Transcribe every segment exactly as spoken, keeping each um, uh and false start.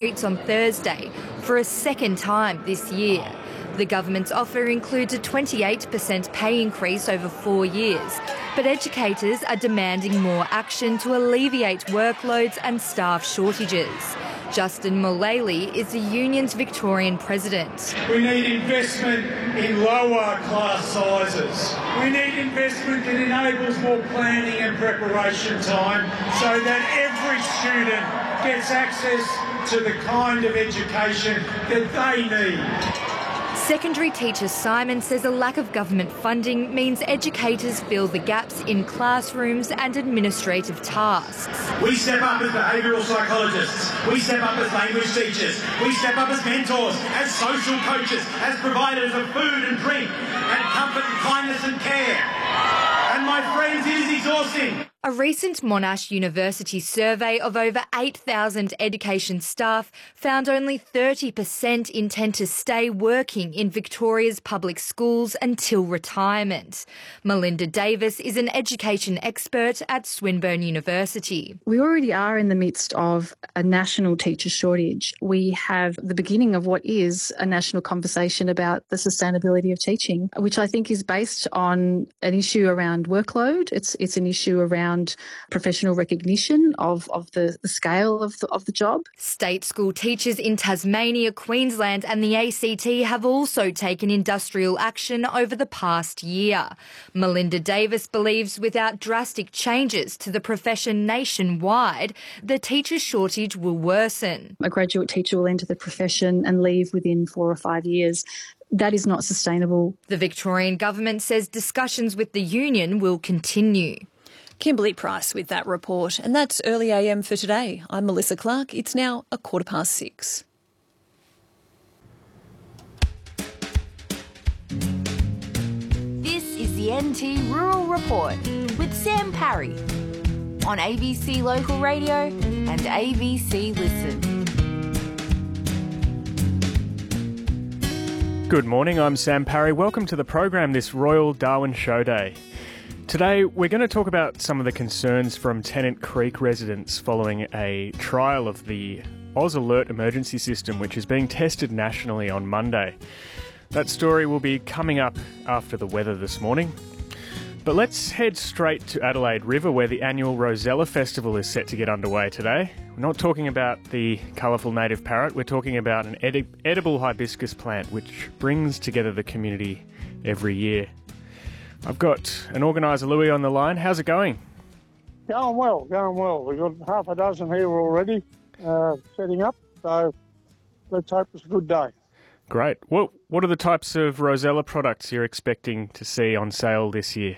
streets on Thursday for a second time this year. The government's offer includes a twenty-eight percent pay increase over four years, but educators are demanding more action to alleviate workloads and staff shortages. Justin Mullally is the union's Victorian president. We need investment in lower class sizes. We need investment that enables more planning and preparation time so that every student gets access to the kind of education that they need. Secondary teacher Simon says a lack of government funding means educators fill the gaps in classrooms and administrative tasks. We step up as behavioural psychologists, we step up as language teachers, we step up as mentors, as social coaches, as providers of food and drink, and comfort and kindness and care. And my friends, it is exhausting. A recent Monash University survey of over eight thousand education staff found only thirty percent intend to stay working in Victoria's public schools until retirement. Melinda Davis is an education expert at Swinburne University. We already are in the midst of a national teacher shortage. We have the beginning of what is a national conversation about the sustainability of teaching, which I think is based on an issue around workload. It's it's an issue around professional recognition of, of the, the scale of the, of the job. State school teachers in Tasmania, Queensland and the A C T have also taken industrial action over the past year. Melinda Davis believes without drastic changes to the profession nationwide, the teacher shortage will worsen. A graduate teacher will enter the profession and leave within four or five years. That is not sustainable. The Victorian government says discussions with the union will continue. Kimberly Price with that report. And that's Early A M for today. I'm Melissa Clark. It's now a quarter past six. This is the N T Rural Report with Sam Parry on A B C Local Radio and A B C Listen. Good morning, I'm Sam Parry. Welcome to the program this Royal Darwin Show Day. Today, we're going to talk about some of the concerns from Tennant Creek residents following a trial of the Oz Alert emergency system, which is being tested nationally on Monday. That story will be coming up after the weather this morning. But let's head straight to Adelaide River, where the annual Rosella Festival is set to get underway today. We're not talking about the colourful native parrot, we're talking about an edi- edible hibiscus plant which brings together the community every year. I've got an organiser, Louis, on the line. How's it going? Going well, going well. We've got half a dozen here already uh, setting up, so let's hope it's a good day. Great. What what are the types of Rosella products you're expecting to see on sale this year?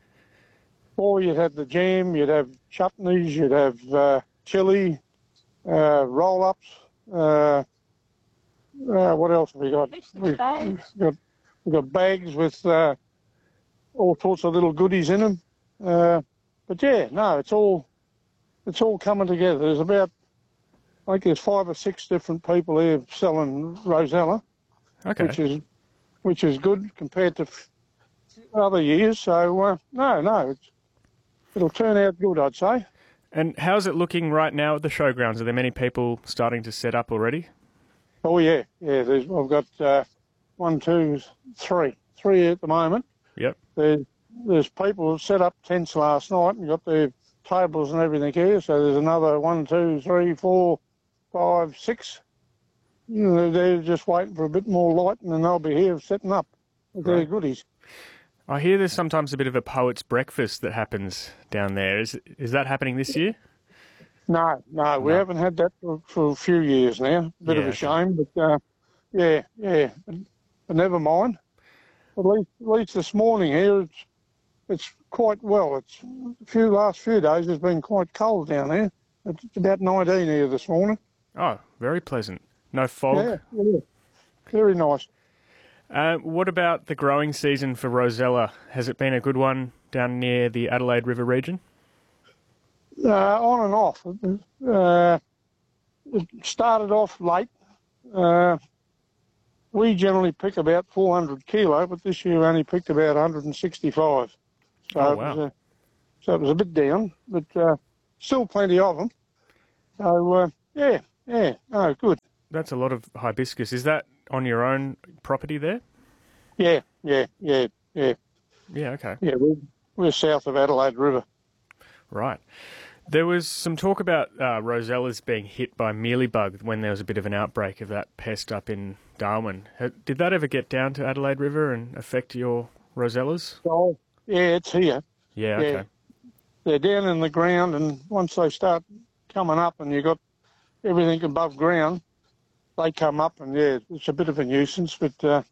Or you'd have the jam, you'd have chutneys, you'd have uh, chilli, uh, roll-ups. Uh, uh, what else have we got? We've got, we've got bags with uh, all sorts of little goodies in them. Uh, but yeah, no, it's all it's all coming together. There's about, I think there's five or six different people here selling Rosella, okay, which is which is good compared to other years. So uh, no, no, it's, it'll turn out good, I'd say. And how's it looking right now at the showgrounds? Are there many people starting to set up already? Oh yeah, yeah. There's I've got uh, one, two, three, three at the moment. Yep. There's, there's people who set up tents last night and got their tables and everything here. So there's another one, two, three, four, five, six. You know, they're just waiting for a bit more light and then they'll be here setting up with right. their goodies. I hear there's sometimes a bit of a poet's breakfast that happens down there. Is is that happening this year? No, no, we no. haven't had that for, for a few years now. A bit yeah, of a okay. shame, but uh, yeah, yeah, but, but never mind. At least, at least this morning here, it's it's quite well. It's a few last few days. It's been quite cold down there. It's about nineteen here this morning. Oh, very pleasant. No fog. Yeah, yeah. Very nice. Uh, what about the growing season for Rosella? Has it been a good one down near the Adelaide River region? Uh, on and off. Uh, it started off late. Uh, we generally pick about four hundred kilo, but this year only picked about one hundred sixty-five. So, oh, it wow. was a, so it was a bit down, but uh, still plenty of them. So, uh, yeah, yeah. Oh, good. That's a lot of hibiscus. Is that on your own property there? Yeah, yeah, yeah, yeah. Yeah, okay. Yeah, we're, we're south of Adelaide River. Right. There was some talk about uh, rosellas being hit by mealybug when there was a bit of an outbreak of that pest up in Darwin. Did that ever get down to Adelaide River and affect your rosellas? Oh, yeah, it's here. Yeah, Yeah. okay. They're down in the ground, and once they start coming up and you've got everything above ground, they come up, and yeah, it's a bit of a nuisance, but uh,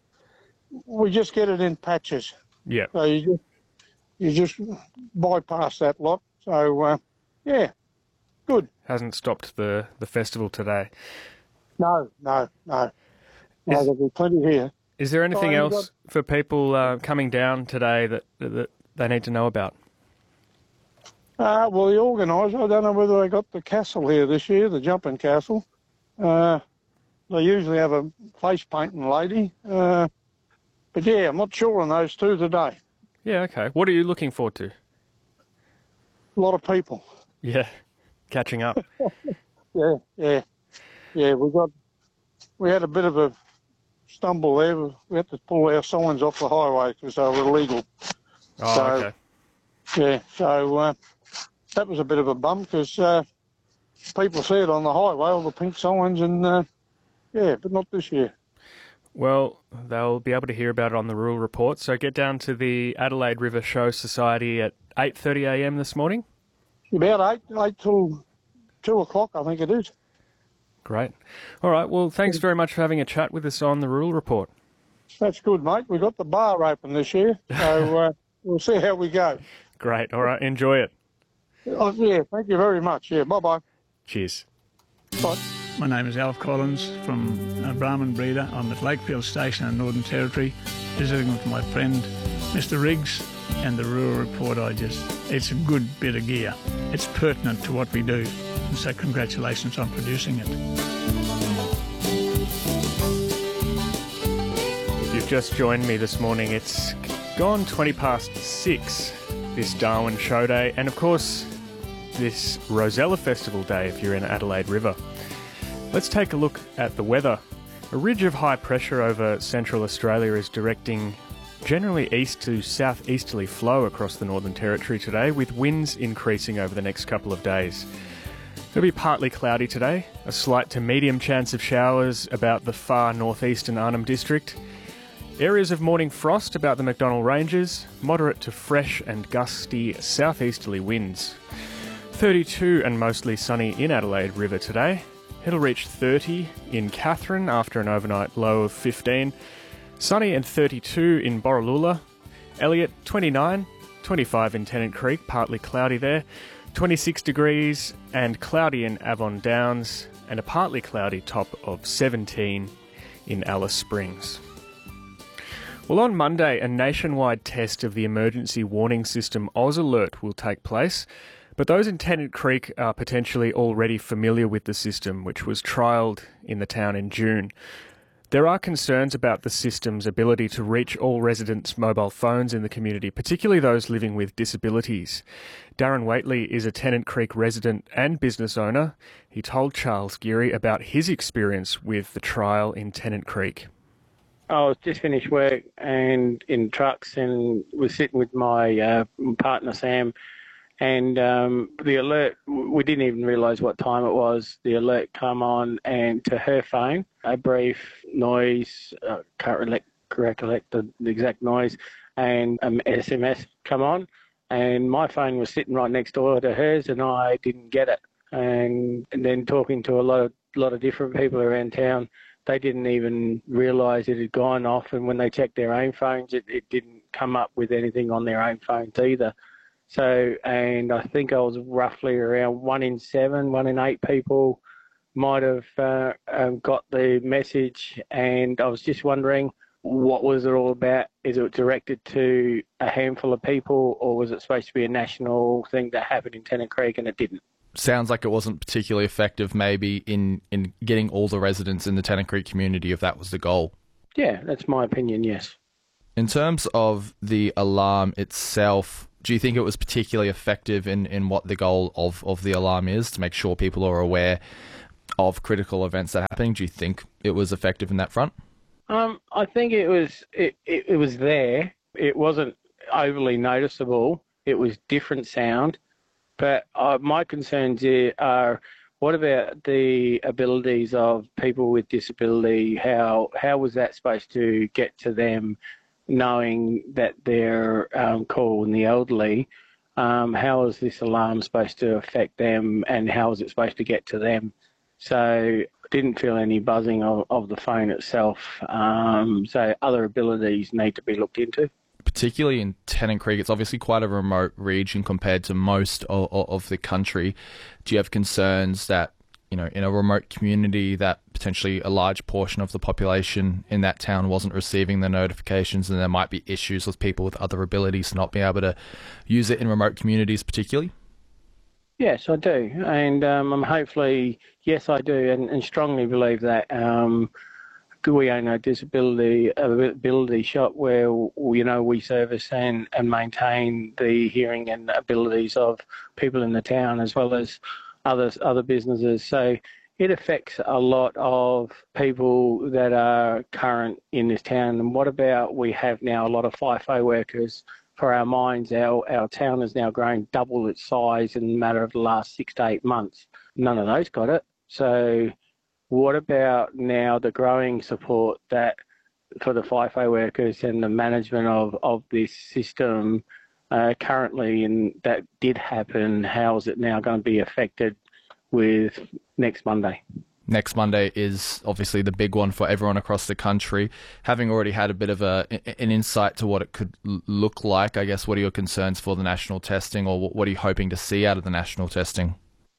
we just get it in patches. Yeah. So you just, you just bypass that lot. So, uh, yeah, good. Hasn't stopped the, the festival today. No, no, no. No, Is- there'll be plenty here. Is there anything Oh, you've else for people uh, coming down today that, that they need to know about? Uh, well, the organiser, I don't know whether they got the castle here this year, the jumping castle. Uh, they usually have a face painting lady. Uh, but yeah, I'm not sure on those two today. Yeah, okay. What are you looking forward to? A lot of people. Yeah, catching up. Yeah, yeah, yeah. We got, we had a bit of a stumble there. We had to pull our signs off the highway because they were illegal. Oh, So, okay. Yeah, so uh, that was a bit of a bum because uh, people see it on the highway, all the pink signs, and uh, yeah, but not this year. Well, they'll be able to hear about it on the Rural Report, so get down to the Adelaide River Show Society at eight thirty a m this morning. About eight, eight till two o'clock, I think it is. Great. All right, well, thanks very much for having a chat with us on the Rural Report. That's good, mate. We got the bar open this year, so uh, we'll see how we go. Great. All right, enjoy it. Oh, yeah, thank you very much. Yeah, bye-bye. Cheers. Bye. My name is Alf Collins from a Brahman breeder. I'm at Lakefield Station in Northern Territory, visiting with my friend Mister Riggs, and the Rural Report. I just, it's a good bit of gear. It's pertinent to what we do, and so congratulations on producing it. If you've just joined me this morning, it's gone twenty past six, this Darwin Show Day, and of course, this Rosella Festival Day if you're in Adelaide River. Let's take a look at the weather. A ridge of high pressure over central Australia is directing generally east to southeasterly flow across the Northern Territory today, with winds increasing over the next couple of days. It'll be partly cloudy today, a slight to medium chance of showers about the far northeastern Arnhem District. Areas of morning frost about the McDonnell Ranges, moderate to fresh and gusty southeasterly winds. thirty-two and mostly sunny in Adelaide River today. It'll reach thirty in Katherine after an overnight low of fifteen. Sunny and thirty-two in Borroloola. Elliot, twenty-nine. twenty-five in Tennant Creek, partly cloudy there. twenty-six degrees and cloudy in Avon Downs. And a partly cloudy top of seventeen in Alice Springs. Well, on Monday, a nationwide test of the emergency warning system Oz Alert will take place. But those in Tennant Creek are potentially already familiar with the system, which was trialled in the town in June. There are concerns about the system's ability to reach all residents' mobile phones in the community, particularly those living with disabilities. Darren Waitley is a Tennant Creek resident and business owner. He told Charles Geary about his experience with the trial in Tennant Creek. I was just finished work and in trucks and was sitting with my uh, partner Sam. And um, the alert, we didn't even realise what time it was. The alert come on, and to her phone, a brief noise, uh, can't recollect, recollect the, the exact noise, and an S M S come on. And my phone was sitting right next door to hers, and I didn't get it. And, and then talking to a lot of lot of different people around town, they didn't even realise it had gone off. And when they checked their own phones, it, it didn't come up with anything on their own phones either. So, and I think I was roughly around one in seven, one in eight people might have uh, um, got the message. And I was just wondering, what was it all about? Is it directed to a handful of people, or was it supposed to be a national thing that happened in Tennant Creek and it didn't? Sounds like it wasn't particularly effective maybe in, in getting all the residents in the Tennant Creek community, if that was the goal. Yeah, that's my opinion, yes. In terms of the alarm itself, do you think it was particularly effective in, in what the goal of, of the alarm is, to make sure people are aware of critical events that are happening? Do you think it was effective in that front? Um, I think it was it, it, it was there. It wasn't overly noticeable. It was different sound. But uh, my concerns here are, what about the abilities of people with disability? How how was that supposed to get to them, knowing that they're um, called and the elderly? Um, how is this alarm supposed to affect them, and how is it supposed to get to them? So I didn't feel any buzzing of, of the phone itself. Um, so other abilities need to be looked into. Particularly in Tennant Creek, it's obviously quite a remote region compared to most of, of the country. Do you have concerns that, you know, in a remote community that potentially a large portion of the population in that town wasn't receiving the notifications, and there might be issues with people with other abilities not being able to use it in remote communities particularly? Yes, I do. And um, hopefully, yes, I do, and, and strongly believe that. Um, we own a disability ability shop where, you know, we service and, and maintain the hearing and abilities of people in the town, as well as other other businesses. So it affects a lot of people that are current in this town. And what about, we have now a lot of FIFO workers. For our mines, our, our town has now grown double its size in a matter of the last six to eight months. None of those got it. So what about now the growing support that for the FIFO workers and the management of, of this system uh, currently, and that did happen, how is it now going to be affected with next Monday? Next Monday is obviously the big one for everyone across the country. Having already had a bit of a, an insight to what it could look like, I guess, what are your concerns for the national testing, or what are you hoping to see out of the national testing?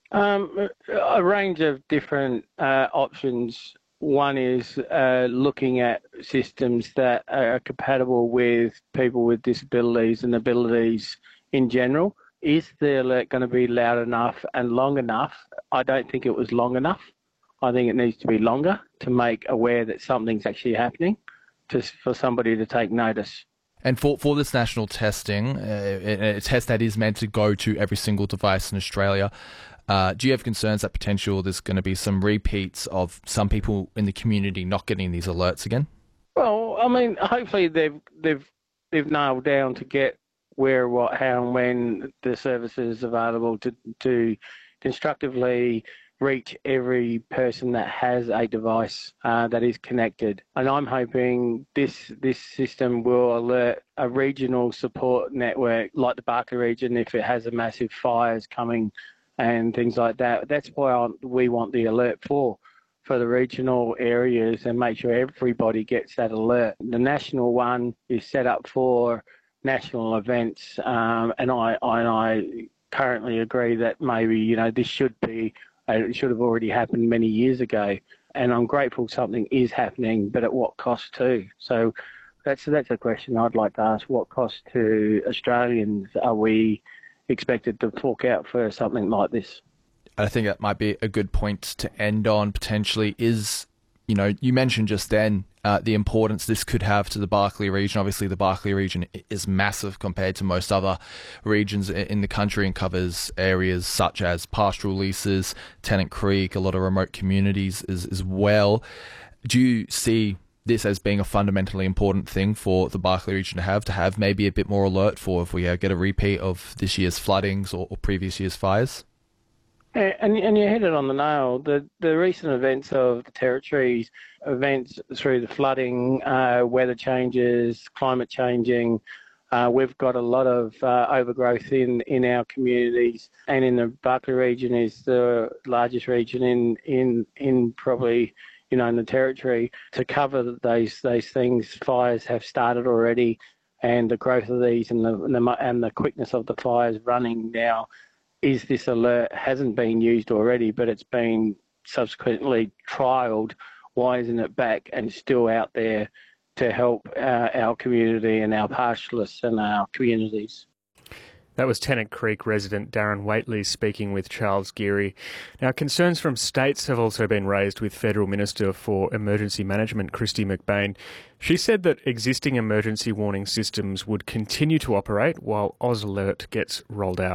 Um, a range of different uh, options. One is uh, looking at systems that are compatible with people with disabilities and abilities in general. Is the alert going to be loud enough and long enough? I don't think it was long enough. I think it needs to be longer to make aware that something's actually happening, to, for somebody to take notice. And for, for this national testing, uh, a test that is meant to go to every single device in Australia, uh, do you have concerns that potential there's going to be some repeats of some people in the community not getting these alerts again? Well, I mean, hopefully they've they've they've nailed down to get where, what, how, and when the service is available to to constructively reach every person that has a device uh, that is connected. And I'm hoping this this system will alert a regional support network like the Barkly region if it has a massive fires coming and things like that. That's why we want the alert for, for the regional areas, and make sure everybody gets that alert. The national one is set up for national events, um, and I, I and I currently agree that maybe, you know, this should be It should have already happened many years ago, and I'm grateful something is happening, but at what cost too? So that's that's a question I'd like to ask. What cost to Australians are we expected to fork out for something like this? I think that might be a good point to end on, potentially, is, you know, you mentioned just then uh, the importance this could have to the Barkly region. Obviously, the Barkly region is massive compared to most other regions in the country, and covers areas such as pastoral leases, Tennant Creek, a lot of remote communities as, as well. Do you see this as being a fundamentally important thing for the Barkly region to have, to have maybe a bit more alert for if we uh, get a repeat of this year's floodings or, or previous year's fires? Yeah, and, and you hit it on the nail. The the recent events of the Territories, events through the flooding, uh, weather changes, climate changing, uh, we've got a lot of uh, overgrowth in, in our communities, and in the Barkly region is the largest region in, in, in probably, you know, in the Territory. To cover those those things, fires have started already, and the growth of these and the and the, and the quickness of the fires running now. Is this alert hasn't been used already, but it's been subsequently trialled? Why isn't it back and still out there to help uh, our community and our pastoralists and our communities? That was Tennant Creek resident Darren Waitley speaking with Charles Geary. Now, concerns from states have also been raised with Federal Minister for Emergency Management, Kristy McBain. She said that existing emergency warning systems would continue to operate while Oz Alert gets rolled out.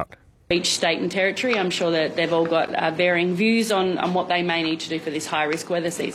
Each state and territory, I'm sure that they've all got uh, varying views on, on what they may need to do for this high-risk weather season.